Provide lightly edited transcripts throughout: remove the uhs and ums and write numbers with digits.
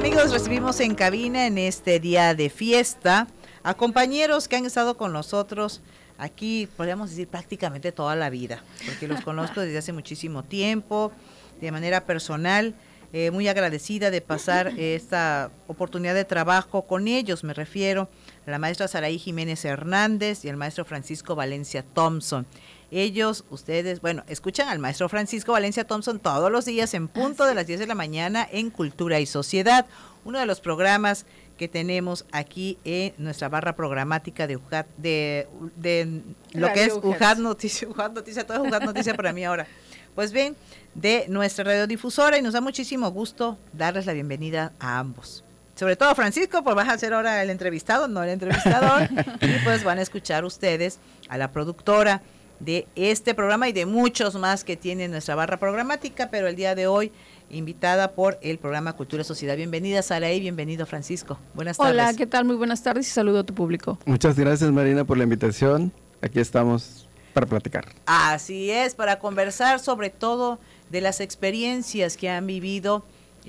Amigos, recibimos en cabina en este día de fiesta a compañeros que han estado con nosotros aquí, podríamos decir, prácticamente toda la vida, porque los conozco desde hace muchísimo tiempo, de manera personal, muy agradecida de pasar esta oportunidad de trabajo con ellos. Me refiero a la maestra Saraí Jiménez Hernández y al maestro Francisco Valencia Thompson. Ellos, ustedes, bueno, escuchan al maestro Francisco Valencia Thompson todos los días en punto de las 10 de la mañana en Cultura y Sociedad, uno de los programas que tenemos aquí en nuestra barra programática de UJAT, de lo que es UJAT Noticia, todo es UJAT Noticia para mí ahora. Pues bien, de nuestra radiodifusora, y nos da muchísimo gusto darles la bienvenida a ambos. Sobre todo Francisco, pues vas a ser ahora el entrevistado, no el entrevistador, y pues van a escuchar ustedes a la productora de este programa y de muchos más que tiene nuestra barra programática, pero el día de hoy invitada por el programa Cultura y Sociedad. Bienvenida Saraí, bienvenido Francisco. Buenas tardes. Hola, ¿qué tal? Muy buenas tardes y saludo a tu público. Muchas gracias Marina por la invitación. Aquí estamos para platicar. Así es, para conversar sobre todo de las experiencias que han vivido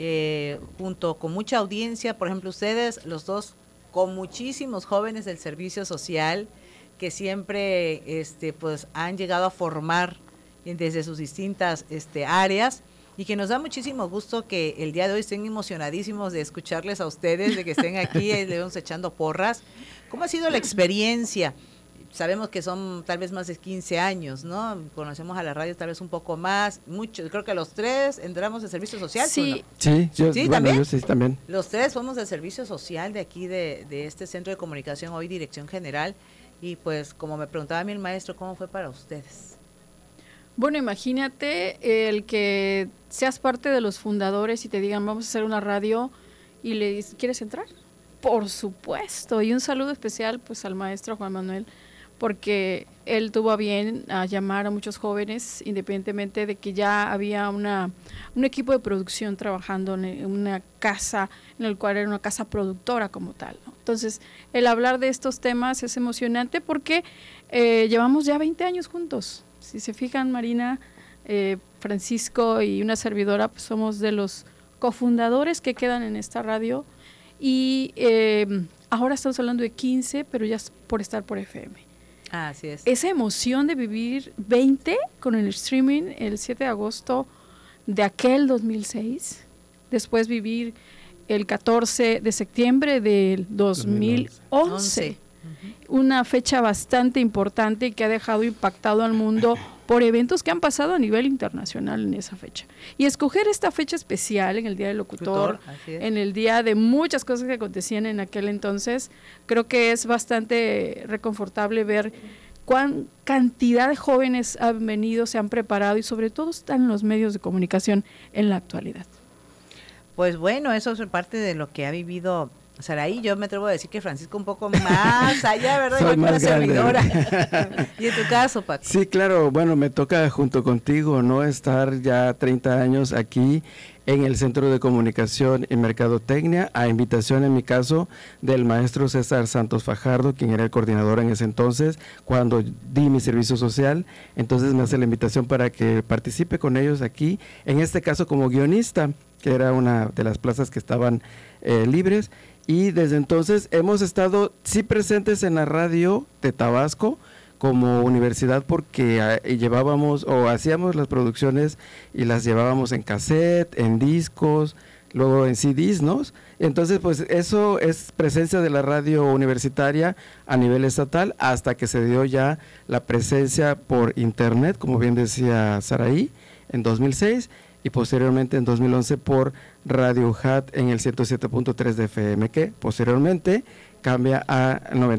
junto con mucha audiencia. Por ejemplo, ustedes, los dos, con muchísimos jóvenes del servicio social que siempre pues han llegado a formar desde sus distintas áreas, y que nos da muchísimo gusto que el día de hoy estén emocionadísimos de escucharles a ustedes, de que estén aquí, le vamos echando porras. ¿Cómo ha sido la experiencia? Sabemos que son tal vez más de 15 años, ¿no? Conocemos a la radio tal vez un poco más, muchos, creo que los tres entramos de servicio social. Sí, ¿no? Sí, yo, ¿Sí, bueno, también? yo sí también. Los tres fuimos del servicio social de aquí, de este centro de comunicación, hoy Dirección General, y pues como me preguntaba a mí el maestro, ¿cómo fue para ustedes? bueno, imagínate el que seas parte de los fundadores y te digan, vamos a hacer una radio, y le dices, ¿quieres entrar? Por supuesto, y un saludo especial pues al maestro Juan Manuel, porque él tuvo a bien a llamar a muchos jóvenes, independientemente de que ya había un equipo de producción trabajando en una casa, en el cual era una casa productora como tal, ¿no? Entonces, el hablar de estos temas es emocionante porque llevamos ya 20 años juntos. Si se fijan, Marina, Francisco y una servidora, pues somos de los cofundadores que quedan en esta radio, y ahora estamos hablando de 15, pero ya es por estar por FM. Así es. Esa emoción de vivir 20 con el streaming el 7 de agosto de aquel 2006, después vivir el 14 de septiembre del 2011. Una fecha bastante importante que ha dejado impactado al mundo por eventos que han pasado a nivel internacional en esa fecha. Y escoger esta fecha especial en el Día del Locutor, en el día de muchas cosas que acontecían en aquel entonces, creo que es bastante reconfortable ver cuán cantidad de jóvenes han venido, se han preparado y sobre todo están en los medios de comunicación en la actualidad. Pues bueno, eso es parte de lo que ha vivido Saraí. Yo me atrevo a decir que Francisco un poco más allá, ¿verdad? Soy Igual que una más grande. servidora. Y en tu caso, Paco. Sí, claro, bueno, me toca junto contigo, ¿no? Estar ya 30 años aquí en el Centro de Comunicación y Mercadotecnia, a invitación en mi caso del maestro César Santos Fajardo, quien era el coordinador en ese entonces, cuando di mi servicio social. Entonces me hace la invitación para que participe con ellos aquí, en este caso como guionista, que era una de las plazas que estaban libres, y desde entonces hemos estado sí presentes en la radio de Tabasco como universidad, porque llevábamos o hacíamos las producciones y las llevábamos en cassette, en discos, luego en CDs, ¿no? Entonces, pues eso es presencia de la radio universitaria a nivel estatal, hasta que se dio ya la presencia por internet, como bien decía Saraí, en 2006, y posteriormente en 2011 por Radio UJAT en el 107.3 de FM, que posteriormente cambia a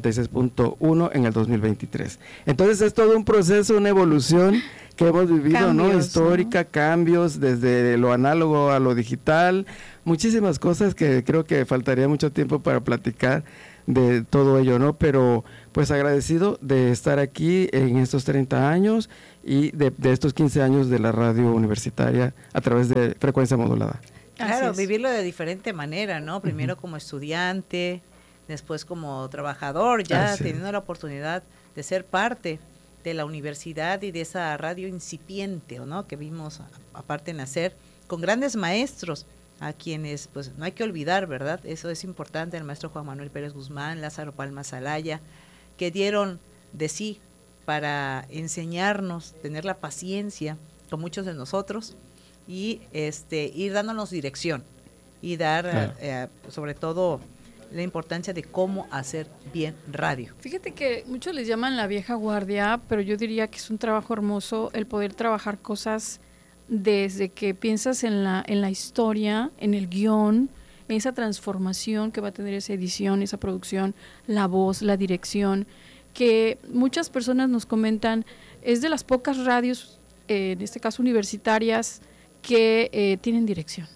96.1 en el 2023. Entonces es todo un proceso, una evolución que hemos vivido, cambios, ¿no? Histórica, ¿no? Cambios desde lo análogo a lo digital, muchísimas cosas que creo que faltaría mucho tiempo para platicar de todo ello, ¿no? Pero pues agradecido de estar aquí en estos 30 años y de estos 15 años de la radio universitaria a través de frecuencia modulada. Claro, vivirlo de diferente manera, ¿no? Primero como estudiante, después como trabajador, ya teniendo la oportunidad de ser parte de la universidad y de esa radio incipiente, ¿no? Que vimos aparte nacer con grandes maestros a quienes pues no hay que olvidar, ¿verdad? Eso es importante, el maestro Juan Manuel Pérez Guzmán, Lázaro Palma Salaya, que dieron de sí para enseñarnos, tener la paciencia con muchos de nosotros y ir dándonos dirección y dar sobre todo la importancia de cómo hacer bien radio. Fíjate que muchos les llaman la vieja guardia, pero yo diría que es un trabajo hermoso el poder trabajar cosas desde que piensas en la historia, en el guión, en esa transformación que va a tener esa edición, esa producción, la voz, la dirección, que muchas personas nos comentan, es de las pocas radios, en este caso universitarias, que tienen dirección.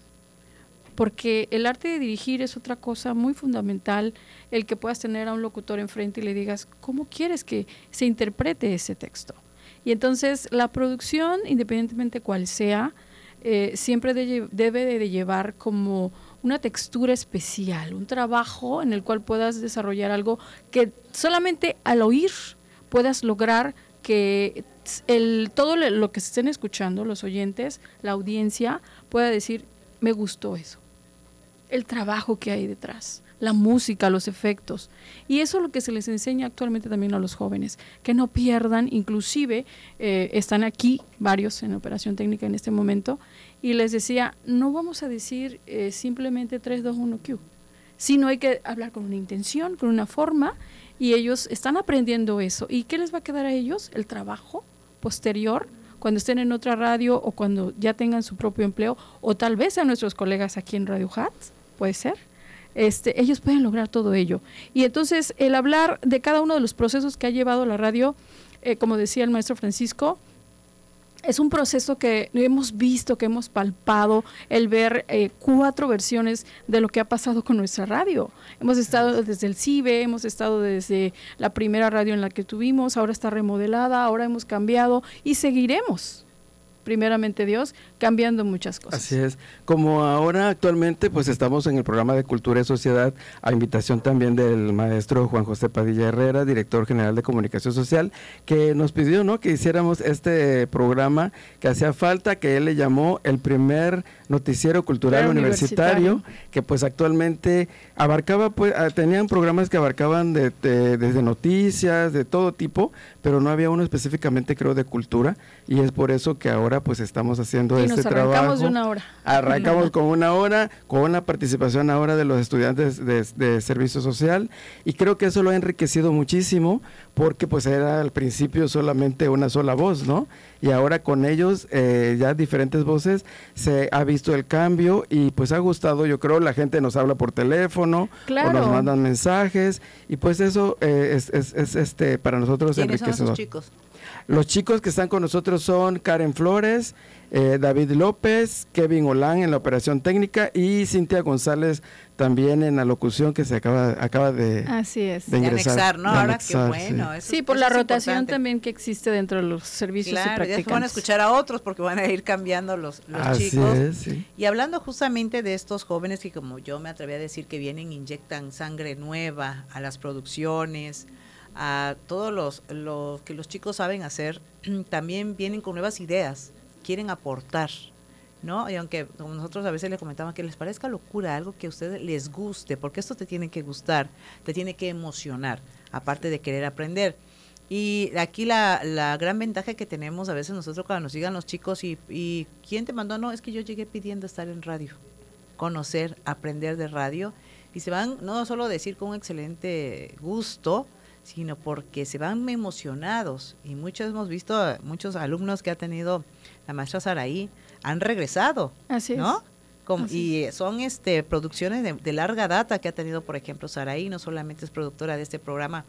Porque el arte de dirigir es otra cosa muy fundamental, el que puedas tener a un locutor enfrente y le digas, ¿cómo quieres que se interprete ese texto? Y entonces la producción, independientemente cuál sea, siempre debe de llevar como una textura especial, un trabajo en el cual puedas desarrollar algo que solamente al oír puedas lograr que todo lo que se estén escuchando, los oyentes, la audiencia, pueda decir, me gustó eso. El trabajo que hay detrás, la música, los efectos. Y eso es lo que se les enseña actualmente también a los jóvenes, que no pierdan, inclusive están aquí varios en operación técnica en este momento, y les decía, no vamos a decir simplemente 3, 2, 1, Q, sino hay que hablar con una intención, con una forma, y ellos están aprendiendo eso. ¿Y qué les va a quedar a ellos? El trabajo posterior, cuando estén en otra radio o cuando ya tengan su propio empleo, o tal vez a nuestros colegas aquí en Radio Hats, puede ser, ellos pueden lograr todo ello. Y entonces el hablar de cada uno de los procesos que ha llevado la radio, como decía el maestro Francisco, es un proceso que hemos visto, que hemos palpado, el ver 4 versiones de lo que ha pasado con nuestra radio. Hemos estado desde el CIBE, hemos estado desde la primera radio en la que tuvimos, ahora está remodelada, ahora hemos cambiado y seguiremos, primeramente Dios, cambiando muchas cosas. Así es. Como ahora actualmente pues estamos en el programa de Cultura y Sociedad, a invitación también del maestro Juan José Padilla Herrera, director general de Comunicación Social, que nos pidió, ¿no?, que hiciéramos este programa que hacía falta, que él le llamó el primer noticiero cultural universitario, que pues actualmente abarcaba, pues tenían programas que abarcaban desde noticias, de todo tipo, pero no había uno específicamente, creo, de cultura, y es por eso que ahora pues estamos haciendo este trabajo. Arrancamos de 1 hora. Arrancamos con 1 hora, con la participación ahora de los estudiantes de servicio social, y creo que eso lo ha enriquecido muchísimo, porque pues era al principio solamente una sola voz, ¿no? Y ahora con ellos, ya diferentes voces, se ha visto el cambio y pues ha gustado, yo creo, la gente nos habla por teléfono, claro, o nos mandan mensajes, y pues eso es para nosotros enriquecedor. ¿Quiénes son esos chicos? Los chicos que están con nosotros son Karen Flores, David López, Kevin Olán en la operación técnica y Cintia González también en la locución, que se acaba de, así es, de ingresar. De anexar, ¿no? Ahora qué bueno. Sí, sí, por la rotación importante también que existe dentro de los servicios, claro, y practicantes. Ya van a escuchar a otros porque van a ir cambiando los así chicos. Es, sí. Y hablando justamente de estos jóvenes que, como yo me atreví a decir, que vienen, inyectan sangre nueva a las producciones, a todos lo que los chicos saben hacer, también vienen con nuevas ideas, quieren aportar, ¿no? Y aunque como nosotros a veces les comentamos que les parezca locura, algo que a ustedes les guste, porque esto te tiene que gustar, te tiene que emocionar, aparte de querer aprender. Y aquí la gran ventaja que tenemos a veces nosotros cuando nos digan los chicos, y ¿quién te mandó? No, es que yo llegué pidiendo estar en radio, conocer, aprender de radio, y se van no solo a decir con un excelente gusto, sino porque se van emocionados. Y muchos hemos visto, muchos alumnos que ha tenido la maestra Saraí han regresado. Así ¿no? es. Y son producciones de larga data que ha tenido, por ejemplo, Saraí. No solamente es productora de este programa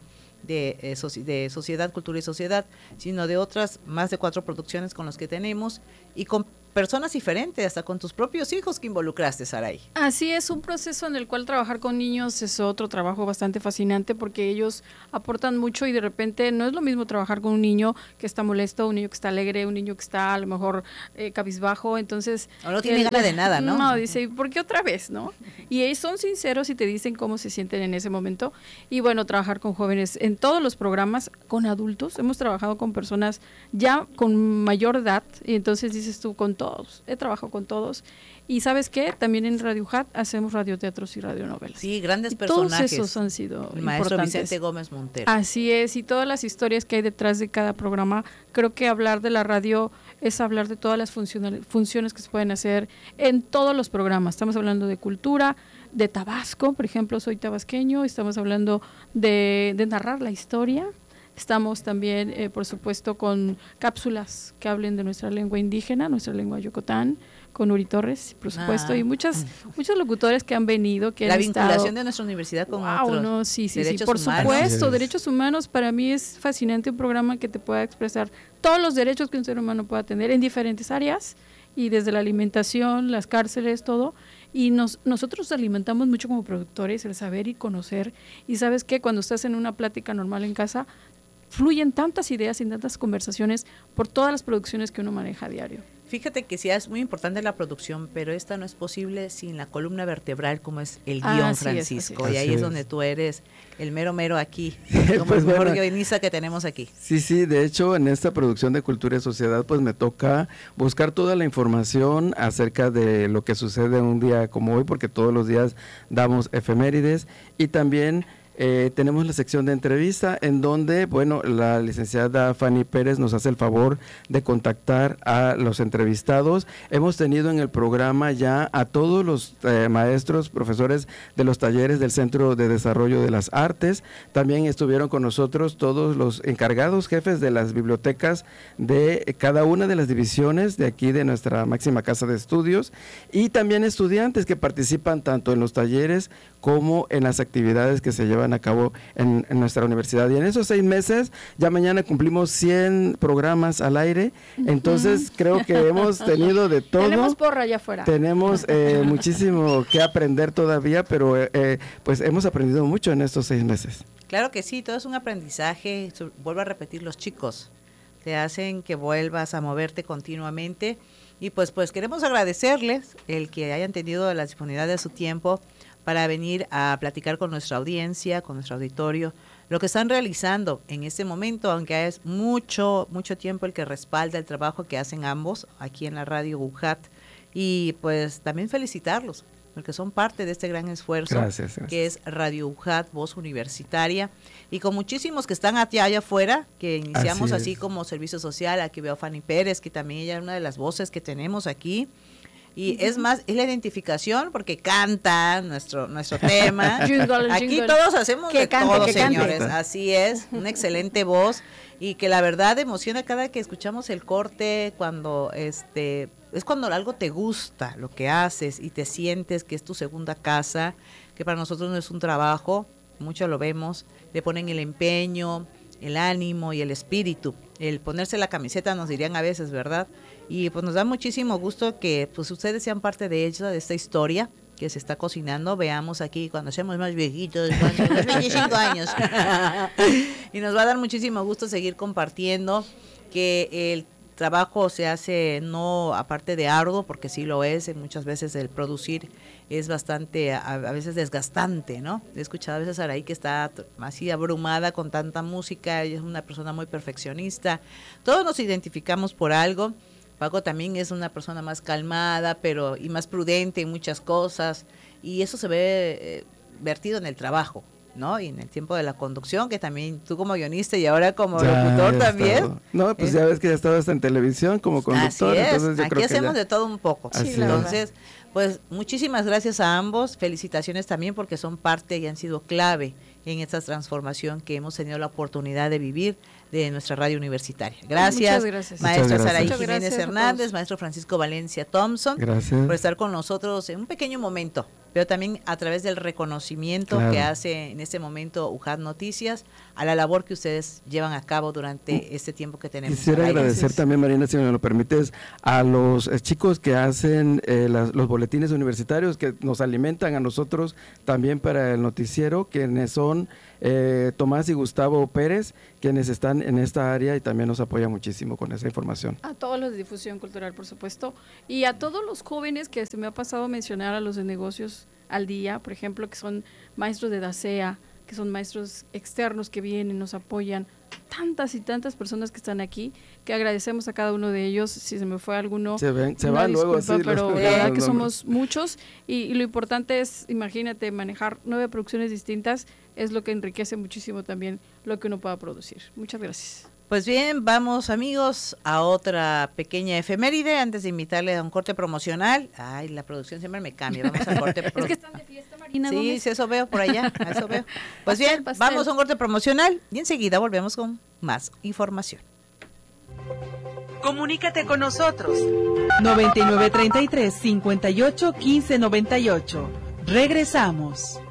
de Sociedad, Cultura y Sociedad, sino de otras más de 4 producciones con los que tenemos, y con personas diferentes, hasta con tus propios hijos que involucraste, Saraí. Así es, un proceso en el cual trabajar con niños es otro trabajo bastante fascinante, porque ellos aportan mucho y de repente no es lo mismo trabajar con un niño que está molesto, un niño que está alegre, un niño que está a lo mejor cabizbajo, entonces... O no tiene ganas de nada, ¿no? No, dice, ¿por qué otra vez, no? Y ellos son sinceros y te dicen cómo se sienten en ese momento. Y bueno, trabajar con jóvenes en todos los programas, con adultos, hemos trabajado con personas ya con mayor edad, y entonces dices tú, con todos, he trabajado con todos. Y ¿sabes qué? También en Radio UJAT hacemos radioteatros y radionovelas. Sí, grandes y personajes. Todos esos han sido el maestro importantes. Vicente Gómez Montero. Así es, y todas las historias que hay detrás de cada programa. Creo que hablar de la radio es hablar de todas las funciones que se pueden hacer en todos los programas. Estamos hablando de cultura, de Tabasco, por ejemplo, soy tabasqueño, estamos hablando de narrar la historia. Estamos también, por supuesto, con cápsulas que hablen de nuestra lengua indígena, nuestra lengua yocotán, con Uri Torres, por supuesto, y muchos locutores que han venido, que la han vinculación estado, de nuestra universidad con wow, otros. No, sí, derechos por humanos. supuesto, derechos humanos. Para mí es fascinante un programa que te pueda expresar todos los derechos que un ser humano pueda tener en diferentes áreas, y desde la alimentación, las cárceles, todo. Y nosotros nos alimentamos mucho como productores, el saber y conocer. Y sabes que cuando estás en una plática normal en casa, fluyen tantas ideas y tantas conversaciones por todas las producciones que uno maneja a diario. Fíjate que sí es muy importante la producción, pero esta no es posible sin la columna vertebral como es el guión, Francisco. Y ahí es donde tú eres el mero aquí, como pues el mejor bueno, guionista que tenemos aquí. Sí, de hecho en esta producción de Cultura y Sociedad pues me toca buscar toda la información acerca de lo que sucede un día como hoy, porque todos los días damos efemérides, y también tenemos la sección de entrevista en donde, bueno, la licenciada Fanny Pérez nos hace el favor de contactar a los entrevistados. Hemos tenido en el programa ya a todos los maestros, profesores de los talleres del Centro de Desarrollo de las Artes. También estuvieron con nosotros todos los encargados, jefes de las bibliotecas de cada una de las divisiones de aquí de nuestra máxima casa de estudios, y también estudiantes que participan tanto en los talleres como en las actividades que se llevan a cabo en nuestra universidad. Y en esos 6 meses, ya mañana cumplimos 100 programas al aire, entonces creo que hemos tenido de todo. Tenemos porra allá afuera. Tenemos muchísimo que aprender todavía, pero pues hemos aprendido mucho en estos 6 meses. Claro que sí, todo es un aprendizaje. Vuelvo a repetir, los chicos te hacen que vuelvas a moverte continuamente, y pues queremos agradecerles el que hayan tenido la disponibilidad de su tiempo para venir a platicar con nuestra audiencia, con nuestro auditorio, lo que están realizando en este momento, aunque es mucho tiempo el que respalda el trabajo que hacen ambos aquí en la radio UJAT, y pues también felicitarlos, porque son parte de este gran esfuerzo. Gracias. Que es Radio UJAT, Voz Universitaria, y con muchísimos que están allá afuera, que iniciamos así como servicio social. Aquí veo a Fanny Pérez, que también ella es una de las voces que tenemos aquí. Y es más, es la identificación, porque canta nuestro tema. Aquí todos hacemos de todo, señores. Así es, una excelente voz, y que la verdad emociona cada que escuchamos el corte, cuando es cuando algo te gusta, lo que haces, y te sientes que es tu segunda casa, que para nosotros no es un trabajo, mucho lo vemos, le ponen el empeño, el ánimo y el espíritu, el ponerse la camiseta, nos dirían a veces, ¿verdad? Y pues nos da muchísimo gusto que pues ustedes sean parte de ella, de esta historia que se está cocinando. Veamos aquí cuando seamos más viejitos, cuando 25 años. Y nos va a dar muchísimo gusto seguir compartiendo, que el trabajo se hace no aparte de arduo, porque sí lo es, muchas veces el producir es bastante, a veces desgastante, ¿no? He escuchado a veces a Araí que está así abrumada con tanta música, ella es una persona muy perfeccionista. Todos nos identificamos por algo. Paco también es una persona más calmada, pero y más prudente en muchas cosas, y eso se ve vertido en el trabajo, ¿no? Y en el tiempo de la conducción, que también tú como guionista y ahora como locutor también. No, pues ya ves que ya estabas en televisión como conductor. Así es, entonces yo aquí creo hacemos que de todo un poco. Así Entonces, pues muchísimas gracias a ambos, felicitaciones también porque son parte y han sido clave en esta transformación que hemos tenido la oportunidad de vivir de nuestra radio universitaria. Gracias, muchas gracias. maestra Saraí Muchas Jiménez gracias Hernández, maestro Francisco Valencia Thompson, gracias por estar con nosotros en un pequeño momento, pero también a través del reconocimiento que hace en este momento UJAT Noticias a la labor que ustedes llevan a cabo durante este tiempo que tenemos. Quisiera agradecer también, Marina, si me lo permites, a los chicos que hacen los boletines universitarios, que nos alimentan a nosotros también para el noticiero, quienes son Tomás y Gustavo Pérez, quienes están en esta área y también nos apoyan muchísimo con esa información. A todos los de difusión cultural, por supuesto, y a todos los jóvenes que se me ha pasado a mencionar, a los de negocios al día, por ejemplo, que son maestros de DACEA, que son maestros externos que vienen, nos apoyan. tantas y tantas personas que están aquí, que agradecemos a cada uno de ellos. Si se me fue alguno, se va luego así, pero la verdad que somos muchos y lo importante es, imagínate, manejar 9 producciones distintas es lo que enriquece muchísimo también lo que uno pueda producir. Muchas gracias. Pues bien, vamos amigos a otra pequeña efeméride antes de invitarles a un corte promocional. Ay, la producción siempre me cambia, vamos al corte promocional. Es que están de fiesta, Marina Sí, Gómez. sí, eso veo por allá, eso veo. Pues bien, vamos a un corte promocional y enseguida volvemos con más información. Comunícate con nosotros. 9933-581598. Regresamos.